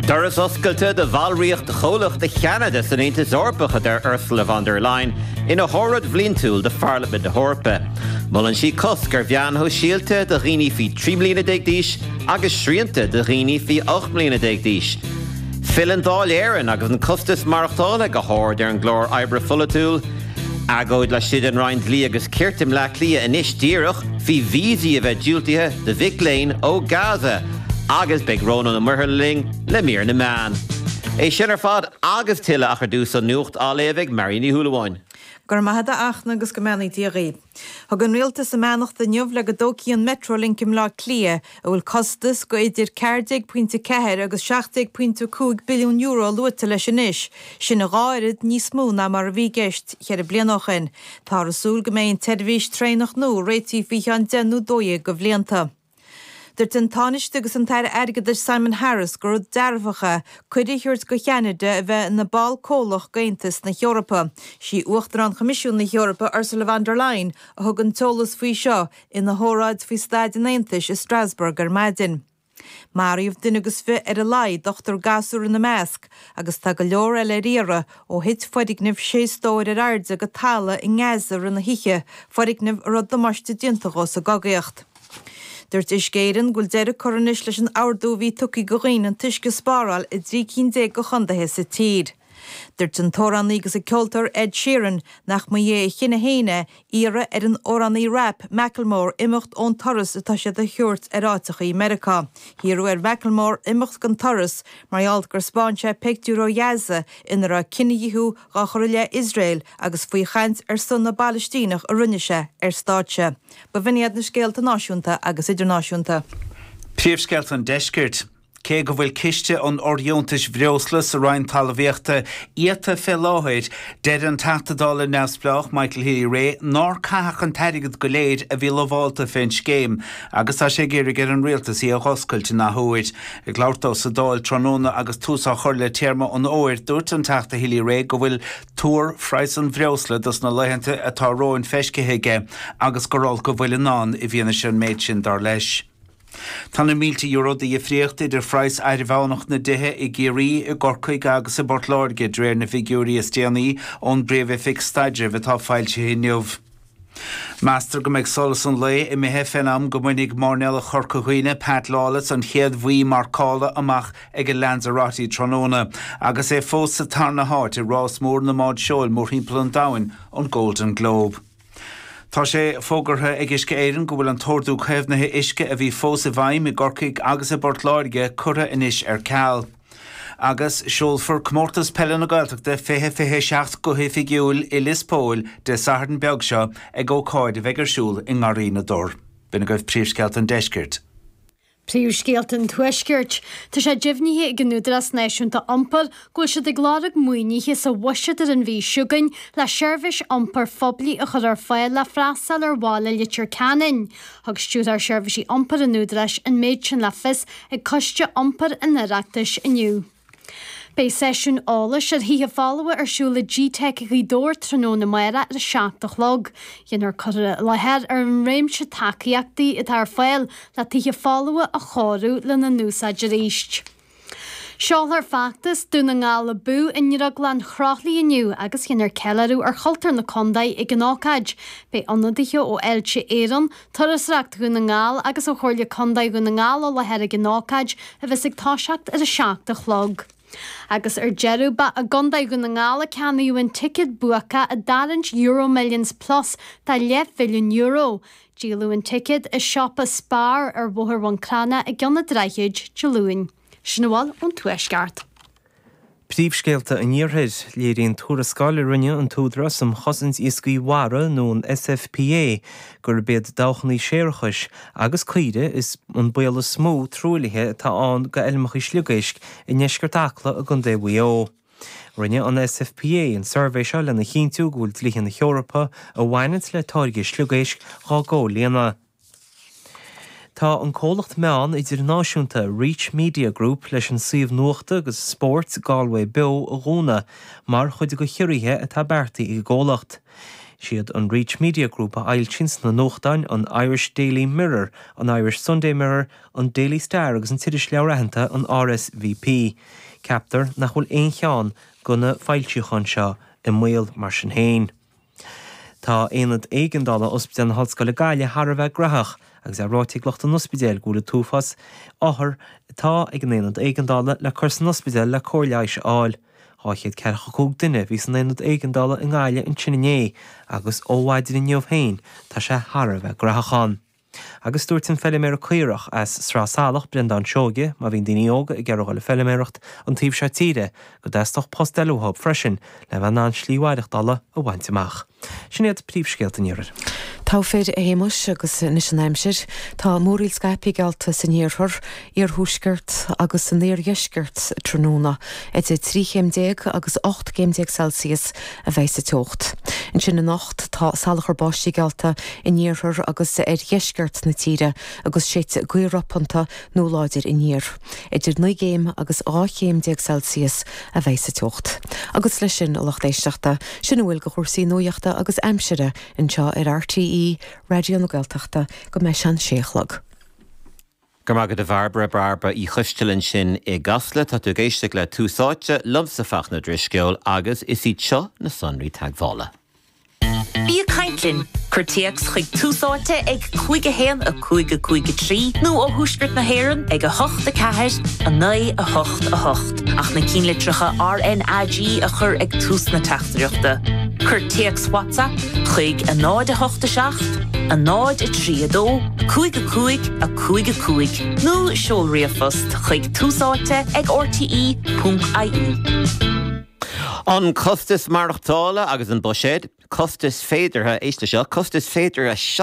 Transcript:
Doras oscailte de bhalríocht cholach de Canada san Aontas Orpacha der Ursula von der Leyen ina hórad bhlíontóil de Parliament de Horpa. Mullen sí cosc ar bhean ho síalte de riní fi 3 mbliana déagdíis agus sríanta de riní fi 8 mbliana déagdíis. Fill an dáil éireann agus an costas marachtála go háir ar an glór oibre fulatúil. Agóid le siad an roind lí agus cirtim le lia inis díireach fi vísí a bheith diúltaithe de Vic Lane ó Gaza. Agus beg Rónan na Murhirling le mír na man. É sin ar fad agus tiile achar dús an nuacht álévig Maríní Húlaháin. Gur maithada achna agus go meanaí a réib. Thug an rialta sa meanach de neamh le go dócií an Metrolink im lá clia a bhfuil costas go idir 40.4 agus 60.5 billiún euro luata leis sin isis. Sin a gáirid níos mó ná mar a bhí geist chear a blianachin. Tá rasúil go mbeidh teirvís trénach nó réití bhí an denú dóide go bblianta. Dúirt an táiste agus an taire airgad Simon Harris gur dearfacha cuidiúirt go cheanide a bheith na ball cólach gaontas na Eorpa. Sí uachtar an Comisiún na Eorpa Ursula von der Leyen a thug an tolas faoi seo ina hóráid faoi Stádin Aontais i Strasbourg ar maidin. Maríomh duine agus fi ar a laid dochtar gasúr in na measc agus tá go leor eile riara ó hit foidighnimh 6 stóir ar airde go talla i ngáasar in na hiche foidighnimh rud domáiste diantachos a gagaíocht. Dúirt iscéireann gúil deireadh coranis leis an ardúmhí tucaí go ghaoin an tuisce spáráil i 310 go chundathe sa tír. Dúirt an tóraní agus a ceoltar Ed Sheeran nach mu chinna héine ire ar an óraní rap Macklemore imimecht ón toras atá sé a thuirt ar áiteach í America. Híú ar Macklemore imimecht gan toras marall gur spáinse peictúró jaasa inar a cinnaíthú gá chorile Israel agus faoi chaint ar son na Balistínach a rinneise ar stáitse. Ba bhíad na scéalta náisiúnta agus idirnáisiúnta. Príomhscéalt an deiscirt. Cé go bhfuil ciste an oriontais bhreoslas a roiin talmhaíochta iata fé láthid dead an tatadála neamhsplach Michael Healy Ray nár caithach an tairigad go léad a bhí leháilta fin scéim agus tá sé géirigh ar an rialtas í a hoscailte na thuid. I gláirtá sa dáil tróna agus túsá chuir le téarma an óir dúirt an tata Healy Ray go bhfuil túr freies an bhreosla dus na leihananta atá róin feiscithe agus goráil go bhfuil an I bhíonna sin méid sin dar leis. Tána €1,000 de fríocht idir freies airbhánach na dithe I géirí I gorcaig agus I Bortláirge dréir na figúrí is déanaí ón bréomh fix staidre bheit tá fáilte inniuh. Meastar go meid solas an lé I mithe fenam go muinnig mórneal a chorcahuine Pat Lawless an chéad bhuí marcála amach ag a Lanzarote tróna agus é fós sa tarna háit I rás mór na mád seoil mór hímpel an dain an Golden Globe. Tá sé fógartha ag isce éireann go bhfuil an tórdú chéimhnathe isce a bhí fós a bhaim I gorcaig agus a Bortláirge cura inis ar ceall. Agus seolfar cmórtas pelle na Gaeltachta fithe seacht go figiúil I Lispóil de Sahardan beag seo ag ócáid a bhegarsúil I ngarí na dor. Bina goibh príomhscéalt an deiscirt. Príomhscéalt an tuaiscirt, Tá sé dibhnithe I gnúdar as náisiúnta ampar go siad ag glárag muoinithe sa bhuisead ar an bhí siúgain le seirbhís ampar phoblaí a chur ar fáil le freastal ar bhála litir canin. Thug stúd ar seirbhísí ampar an núdrais an méid sin le fis ag coiste ampar in ireachtais inniu. Bei sesiún álas ar hí a fála arsúla G-Tech í dóir tróna maira ar 7 log. Dhéanar chur lehead ar an réimse takeíachtaí I tar fáil le títhe fála a chóú le na núsáid ríist. Seáil ar factas dúna ngála bú innireag lean chráthlaí inniu agus dhéanar celarú ar chultar na condaid I gnácaid. Bei anadithe ó Elche éan turas reacht go na ngál agus ó chóirle condaid go na ngál ó lehead a gnácaid a bheits ag táiseacht ar a 7 log. Agus ar jeru ba a gondaid go na ngála ceannaíú an ticket buacha a darint euro millions plus tá 11 billion euro. Díalú an ticket is shop a spar ar bhuthar bhain clána a gceanna dreicheid Jolúin. Sinabháil ón tuaisceart. Príomhscéalta an níorthaid léiríonn túra scála rinne an túdra som chosins iscaí mhara nó an SFPA gur bead dáchaní séarchais agus cuide is an buala smó trúlaithe tá an go eilmeachí sliúgéisc I neisceartachla a gon DWO. Rinne an SFPA an survey seo lena chinú gúil dlíthe na Eorpa a bhainint le táirge sliúgéisc gá gó léana. Tá an cólacht meán idir náisiúnta Reach Media Group leis an suíomh nuachta agus sport Galway Bill a Róna mar chuid go chiirithe atá beartaí I gcólacht. Siad an Reach Media Group a ail chins na nóchtáin an Irish Daily Mirror, an Irish Sunday Mirror, an Daily Star agus an tiidir leabhartha an RSVP. Captar nach bhfuil éon cheann gona fáiltíochan seo I mbaol mar sin héin. Tá éad $1 ospidéal na Hallscoile Gaile thar bheith grathach agus ráitiigh lecht an ospidéal gúla túfas áthar tá ag an $1 le chusan ospidéal le cóirleis áil. Háichiad cearcha cúg duine bhí san $1 in Gaile in Trinné agus óhaidir in neomh féin tá sé thar bheith grathachán. Agus dúirt an feileméir cuireach as srásáalach Brendan Seoge má bhín daoine óga I gcearrúil feileméireacht an taobh sé tíre go d'eisteach posteilúthab freisin le bheith ná slíomhaireachtala a bhainteach. Sin iad príomhscéalta níorir. Tá féidir a héimeis agus níos an aimsir, tá móríl Skype galta san níorthir ar thuisgurt agus san néirgheisgurt tróna. Idir 3 agus 8 Celsius a bheith sa teocht. In sin na nacht tá salachar báistí galta in níorthir agus ar gheisgurt na tíre agus séit guairrapanta nó láidir in níor. Idir 9 agus 8 Celsius a bheith sa teocht. Agus lei sin a lachtéisteachta sin bhfuil go chóirsaí nóíochta agus aimsire anseo ar RTE Radio na Gaeltachta go mé sean séachlag. Gur magad a bharbara barba I chuistilinn sin I gasla tá tú géiste le túsáite lumsafach na drisceol agus is iad seo na sonraí teaghála. Bí a caintlinn, chuirtíocht chuig túsáte ag 5 a 5 nó ó thuisgurt na hÉireann ag a 8 a 9 a 8. Ach na cín litricha RNAG a chur ag tús na teachtaíochta. Chuirtíocht WhatsApp chuig a 9 a 8 a 9 a 3 a 2 a 5 nó seolriafust chuig túsáte ag RTE.ie. An costas marachtála agus an boséad, costas féidirtha éiste seo, costas féidir a